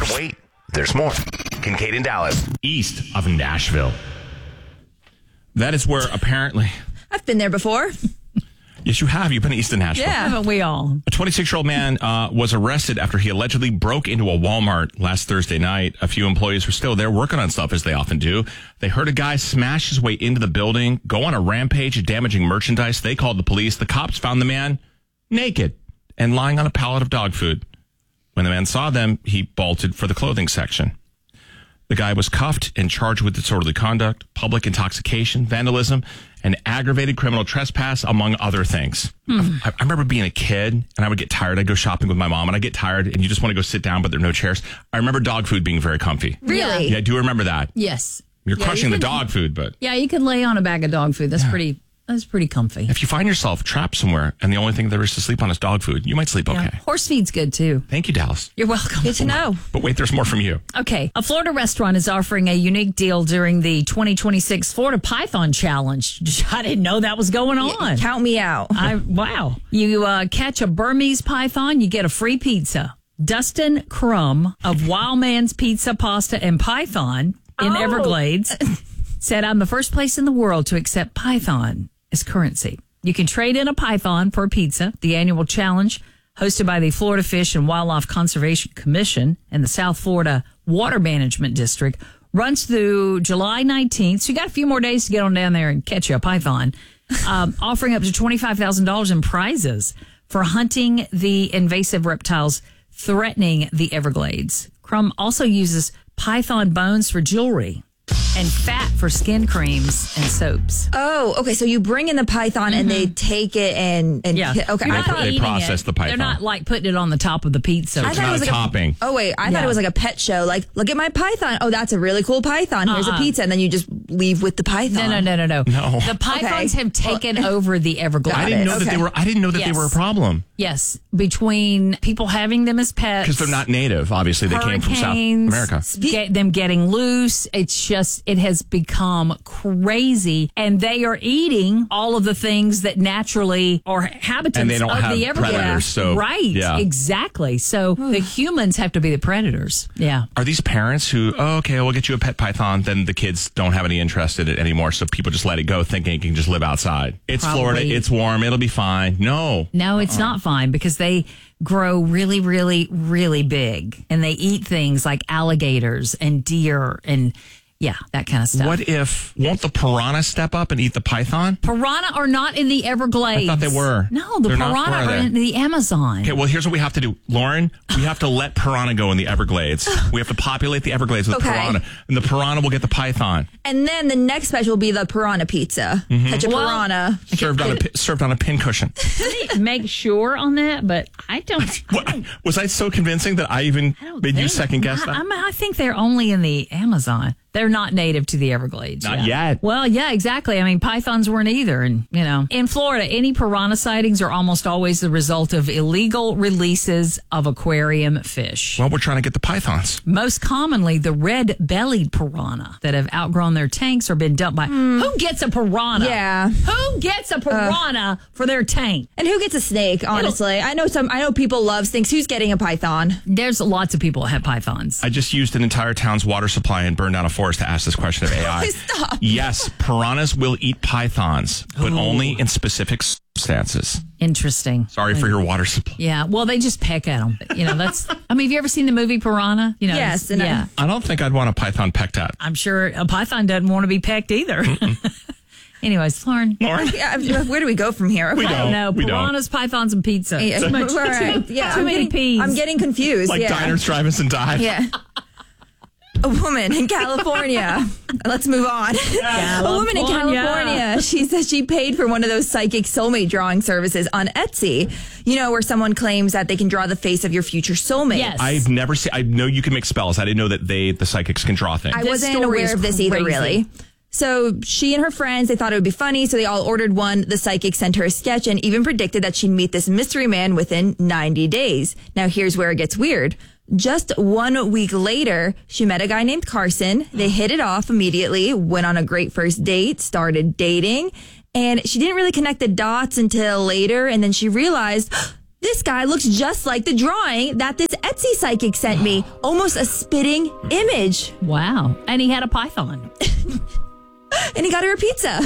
wait, there's more. Kincaid in Dallas. East of Nashville. That is where apparently... I've been there before. Yes, you have. You've been east of Nashville. Yeah, Haven't we all? A 26-year-old man was arrested after he allegedly broke into a Walmart last Thursday night. A few employees were still there working on stuff, as they often do. They heard a guy smash his way into the building, go on a rampage damaging merchandise. They called the police. The cops found the man naked and lying on a pallet of dog food. When the man saw them, he bolted for the clothing section. The guy was cuffed and charged with disorderly conduct, public intoxication, vandalism, and aggravated criminal trespass, among other things. I remember being a kid, and I would get tired. I'd go shopping with my mom, and I'd get tired, and you just want to go sit down, but there are no chairs. I remember dog food being very comfy. really? Yeah, I do remember that. Yes. You're crushing the you can- dog food, but Yeah, you can lay on a bag of dog food. That's pretty comfy. if you find yourself trapped somewhere and the only thing there is to sleep on is dog food, you might sleep okay. Yeah. Horse feed's good too. Thank you, Dallas. You're welcome. Good to know. But wait, there's more from you. Okay. A Florida restaurant is offering a unique deal during the 2026 Florida Python Challenge. I didn't know that was going on. Count me out. Wow. You catch a Burmese python, you get a free pizza. Dustin Crum of Wild Man's Pizza, Pasta, and Python in Everglades said, "I'm the first place in the world to accept python as currency. You can trade in a python for a pizza." The annual challenge, hosted by the Florida Fish and Wildlife Conservation Commission and the South Florida Water Management District, runs through July 19th. So you got a few more days to get on down there and catch you a python, offering up to $25,000 in prizes for hunting the invasive reptiles threatening the Everglades. Crum also uses python bones for jewelry and fat for skin creams and soaps. Oh, okay. So you bring in the python and they take it and Yeah. okay. You're I not thought, They eating process it. the python. They're not like putting it on the top of the pizza. So it's not a topping. I thought Yeah. it was like a pet show. Like, look at my python. Oh, that's a really cool python. Here's a pizza, and then you just leave with the python. No. No. The pythons have taken over the Everglades. I didn't know that they were. I didn't know that they were a problem Yes, between people having them as pets. because they're not native. Obviously, they came from South hurricanes, America. them getting loose. It's just, it has become crazy. And they are eating all of the things that naturally are habitats And they don't of have the Everglades. predators, so- right, yeah. exactly. So the humans have to be the predators. Yeah. Are these parents who, okay, we'll get you a pet python, then the kids don't have any interest in it anymore, so people just let it go thinking it can just live outside? It's Probably. Florida, it's warm, it'll be fine. No. No, it's not fine because they grow really, really, really big and they eat things like alligators and deer and that kind of stuff. What if, won't the piranha step up and eat the python? Piranha are not in the Everglades. I thought they were. No, the They're not. piranha Where are are they? in the Amazon. Okay, well, here's what we have to do. Lauren, we have to let piranha go in the Everglades. We have to populate the Everglades with Okay. piranha, and the piranha will get the python. And then the next special will be the piranha pizza. Catch a piranha. Served on a pincushion. Make sure on that, but I don't. What, was I so convincing that I even made you think- second guess that? I think they're only in the Amazon. They're not native to the Everglades. Not yet. Well, yeah, exactly. I mean, pythons weren't either. And, in Florida, any piranha sightings are almost always the result of illegal releases of aquarium fish. Well, we're trying to get the pythons. Most commonly, the red-bellied piranha that have outgrown their tanks or been dumped by. Who gets a piranha? Yeah. Who gets a piranha for their tank? And who gets a snake, honestly? I know people love snakes. Who's getting a python? There's lots of people that have pythons. I just used an entire town's water supply and burned down a forest to ask this question of AI. Stop. Yes, piranhas will eat pythons, but only in specific circumstances. Interesting. Sorry for your water supply. Yeah, well, they just peck at them. That's. I mean, have you ever seen the movie Piranha? Yes, and yeah. I don't think I'd want a python pecked at. I'm sure a python doesn't want to be pecked either. Anyways, Lauren. Lauren? Yeah, where do we go from here? Okay. We don't. No, We don't. piranhas, pythons, and pizza. Yeah, Too much. all right. Yeah, Too many peas. I'm getting confused. Like diners, drive-ins, and dive. Yeah. A woman in California. Let's move on. A woman in California. She says she paid for one of those psychic soulmate drawing services on Etsy. Where someone claims that they can draw the face of your future soulmate. Yes. I've never seen. I know you can make spells. I didn't know that the psychics can draw things. I This wasn't story aware is of this either, crazy. really. So she and her friends, they thought it would be funny, so they all ordered one. The psychic sent her a sketch and even predicted that she'd meet this mystery man within 90 days. Now, here's where it gets weird. Just 1 week later, she met a guy named Carson. They hit it off immediately, went on a great first date, started dating, and she didn't really connect the dots until later, and then she realized This guy looks just like the drawing that this Etsy psychic sent me. Almost a spitting image. Wow. And he had a python. And he got her a pizza.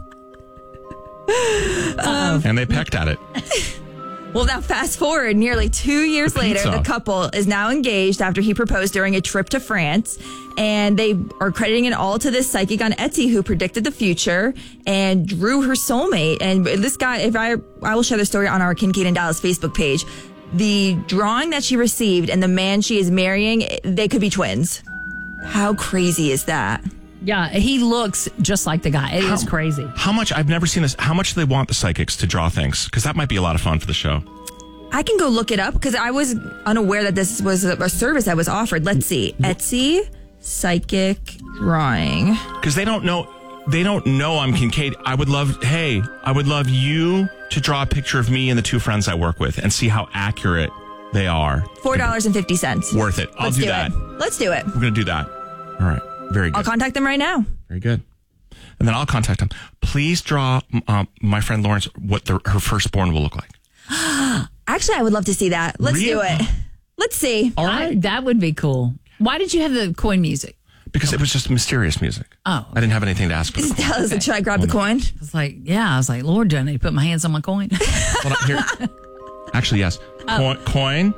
And they pecked at it. Well, now fast forward nearly 2 years later, the couple is now engaged after he proposed during a trip to France. And they are crediting it all to this psychic on Etsy who predicted the future and drew her soulmate. And this guy, I will share the story on our Kincaid and Dallas Facebook page. The drawing that she received and the man she is marrying, they could be twins. How crazy is that? Yeah, he looks just like the guy. It is crazy. How much? I've never seen this. How much do they want the psychics to draw things? Because that might be a lot of fun for the show. I can go look it up because I was unaware that this was a service that was offered. Let's see. Etsy psychic drawing. Because they don't know I'm Kincaid. I would love you to draw a picture of me and the two friends I work with and see how accurate they are. $4.50. Worth it. I'll do that. Let's do it. We're going to do that. All right. Very good. I'll contact them right now. Very good. And then I'll contact them. Please draw my friend Lawrence what her firstborn will look like. Actually, I would love to see that. Let's do it. Let's see. All right. That would be cool. Why did you have the coin music? Because it was just mysterious music. Oh. I didn't have anything to ask for. Should I grab the coin? I was like, Lord, do I need to put my hands on my coin? Hold on, here. Actually, yes. Coin.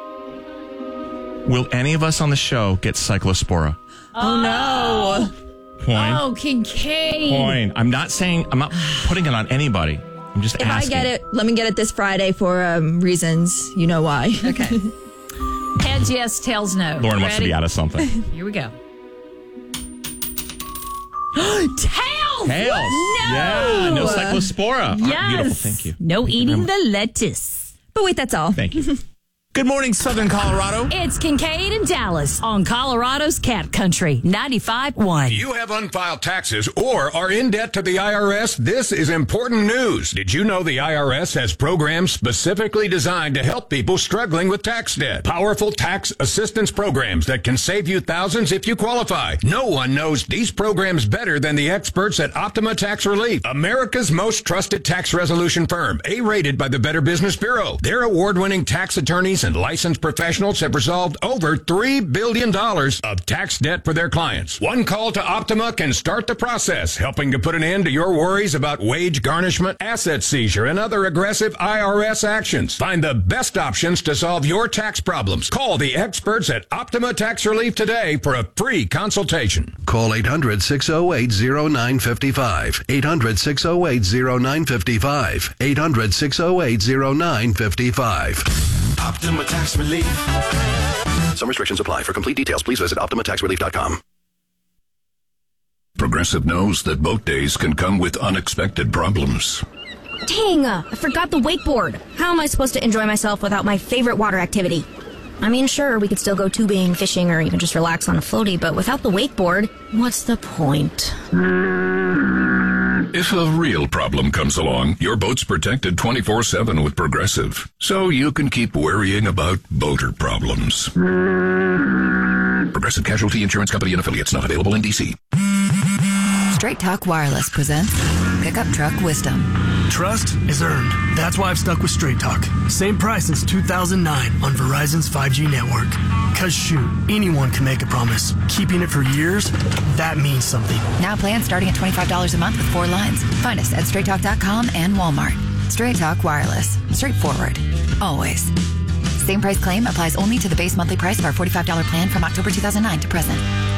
Will any of us on the show get cyclospora? Oh, no. Coin. Oh, Kincaid. Coin. I'm not putting it on anybody. I'm just asking. If I get it, let me get it this Friday for reasons. You know why. Okay. Heads yes, tails no. Lauren wants to be out of something. Here we go. Tails! Tails. No. Yeah, no cyclospora. Yes. Beautiful. Thank you. No eating the lettuce. But wait, that's all. Thank you. Good morning, Southern Colorado. It's Kincaid and Dallas on Colorado's Cat Country, 95.1. You have unfiled taxes or are in debt to the IRS? This is important news. Did you know the IRS has programs specifically designed to help people struggling with tax debt? Powerful tax assistance programs that can save you thousands if you qualify. No one knows these programs better than the experts at Optima Tax Relief, America's most trusted tax resolution firm, A-rated by the Better Business Bureau. Their award-winning tax attorneys and licensed professionals have resolved over $3 billion of tax debt for their clients. One call to Optima can start the process, helping to put an end to your worries about wage garnishment, asset seizure, and other aggressive IRS actions. Find the best options to solve your tax problems. Call the experts at Optima Tax Relief today for a free consultation. Call 800-608-0955. 800-608-0955. 800-608-0955. Optima Tax Relief. Some restrictions apply. For complete details, please visit OptimaTaxRelief.com. Progressive knows that boat days can come with unexpected problems. Dang, I forgot the wakeboard. How am I supposed to enjoy myself without my favorite water activity? I mean, sure, we could still go tubing, fishing, or even just relax on a floaty, but without the wakeboard, what's the point? If a real problem comes along, your boat's protected 24/7 with Progressive, so you can keep worrying about boater problems. Progressive Casualty Insurance Company and Affiliates, not available in D.C. Straight Talk Wireless presents Pickup Truck Wisdom. Trust is earned. That's why I've stuck with Straight Talk. Same price since 2009 on Verizon's 5G network. Cause shoot, anyone can make a promise. Keeping it for years, that means something. Now plans starting at $25 a month with 4 lines. Find us at straighttalk.com and Walmart. Straight Talk Wireless. Straightforward. Always. Same price claim applies only to the base monthly price of our $45 plan from October 2009 to present.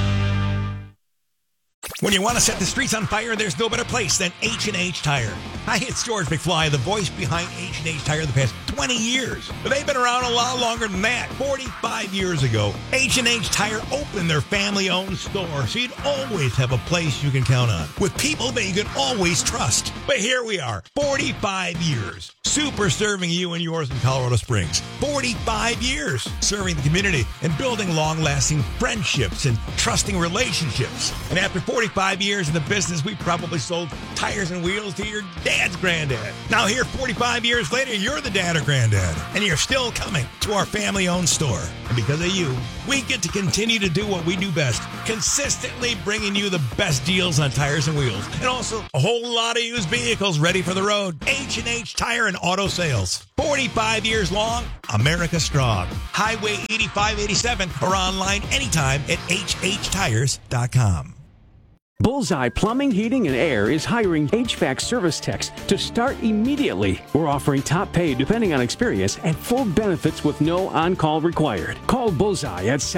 When you want to set the streets on fire, there's no better place than H&H Tire. Hi, it's George McFly, the voice behind H&H Tire the past 20 years. But they've been around a lot longer than that. 45 years ago, H&H Tire opened their family-owned store, so you'd always have a place you can count on, with people that you can always trust. But here we are, 45 years, super serving you and yours in Colorado Springs. 45 years serving the community and building long-lasting friendships and trusting relationships. And after 45 45 years in the business, we probably sold tires and wheels to your dad's granddad. Now here, 45 years later, you're the dad or granddad, and you're still coming to our family-owned store. And because of you, we get to continue to do what we do best, consistently bringing you the best deals on tires and wheels, and also a whole lot of used vehicles ready for the road. H&H Tire and Auto Sales. 45 years long, America strong. Highway 8587 or online anytime at hhtires.com. Bullseye Plumbing, Heating, and Air is hiring HVAC service techs to start immediately. We're offering top pay depending on experience and full benefits with no on-call required. Call Bullseye at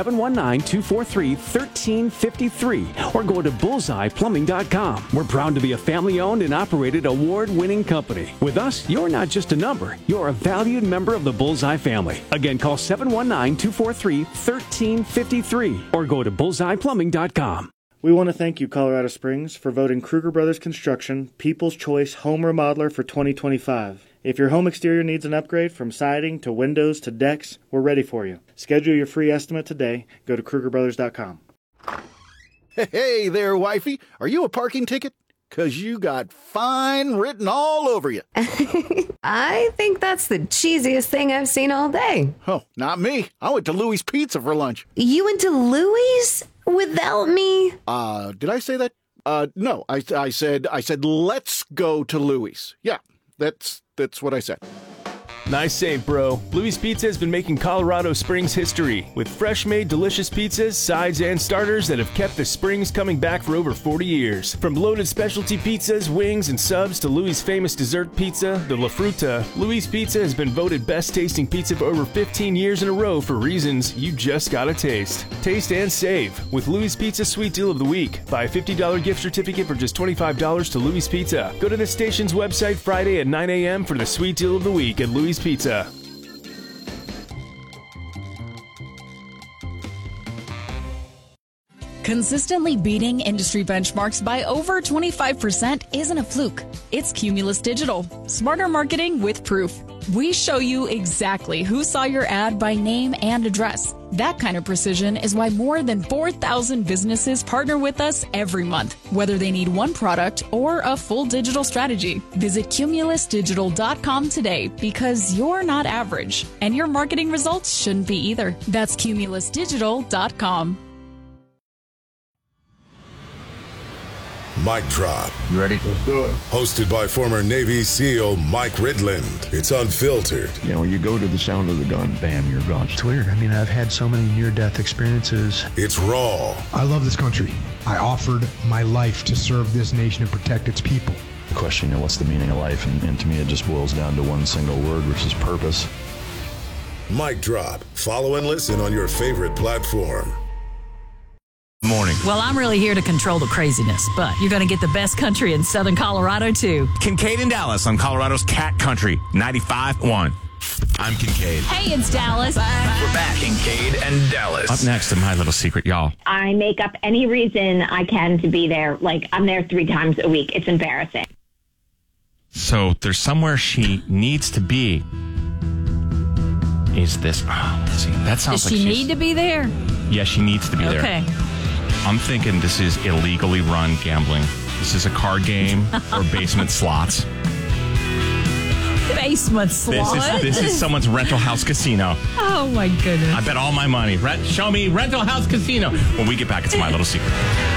719-243-1353 or go to bullseyeplumbing.com. We're proud to be a family-owned and operated award-winning company. With us, you're not just a number. You're a valued member of the Bullseye family. Again, call 719-243-1353 or go to bullseyeplumbing.com. We want to thank you, Colorado Springs, for voting Kruger Brothers Construction People's Choice Home Remodeler for 2025. If your home exterior needs an upgrade from siding to windows to decks, we're ready for you. Schedule your free estimate today. Go to KrugerBrothers.com. Hey there, wifey. Are you a parking ticket? 'Cause you got fine written all over you. I think that's the cheesiest thing I've seen all day. Oh, not me. I went to Louis Pizza for lunch. You went to Louis? Without me? Did I say that? No, I said let's go to Louis. Yeah, that's what I said. Nice save, bro. Louis Pizza has been making Colorado Springs history with fresh-made delicious pizzas, sides, and starters that have kept the Springs coming back for over 40 years. From loaded specialty pizzas, wings, and subs to Louis' famous dessert pizza, the La Fruta, Louis Pizza has been voted best-tasting pizza for over 15 years in a row for reasons you just gotta taste. Taste and save with Louis Pizza Sweet Deal of the Week. Buy a $50 gift certificate for just $25 to Louis Pizza. Go to the station's website Friday at 9 a.m. for the Sweet Deal of the Week at Louis Pizza. Consistently beating industry benchmarks by over 25% isn't a fluke. It's Cumulus Digital. Smarter marketing with proof. We show you exactly who saw your ad by name and address. That kind of precision is why more than 4,000 businesses partner with us every month, whether they need one product or a full digital strategy. Visit cumulusdigital.com today because you're not average, and your marketing results shouldn't be either. That's cumulusdigital.com. Mic Drop. You ready? Let's do it. Hosted by former Navy SEAL Mike Ridland. It's unfiltered. You know, when you go to the sound of the gun, bam, you're gone. It's weird. I mean, I've had so many near-death experiences. It's raw. I love this country. I offered my life to serve this nation and protect its people. The question, what's the meaning of life? And to me, it just boils down to one single word, which is purpose. Mic Drop. Follow and listen on your favorite platform. Morning. Well, I'm really here to control the craziness, but you're going to get the best country in Southern Colorado, too. Kincaid and Dallas on Colorado's Cat Country, 95.1. I'm Kincaid. Hey, it's Dallas. We're back. Kincaid and Dallas. Up next to My Little Secret, y'all. I make up any reason I can to be there. Like, I'm there 3 times a week. It's embarrassing. So there's somewhere she needs to be. Is this... Oh, see, that sounds Does like she need to be there? Yeah, she needs to be there. Okay. I'm thinking this is illegally run gambling. This is a card game or basement slots. Basement slots? This is someone's rental house casino. Oh, my goodness. I bet all my money. Show me rental house casino. When we get back, it's My Little Secret.